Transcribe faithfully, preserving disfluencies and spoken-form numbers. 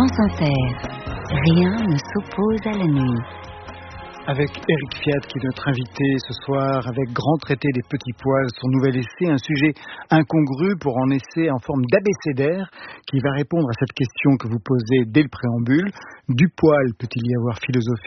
France Inter, rien ne s'oppose à la nuit. Avec Eric Fiat qui est notre invité ce soir, avec Grand traité des petits poils, son nouvel essai, un sujet incongru pour un essai en forme d'abécédaire qui va répondre à cette question que vous posez dès le préambule. Du poil peut-il y avoir philosophie ?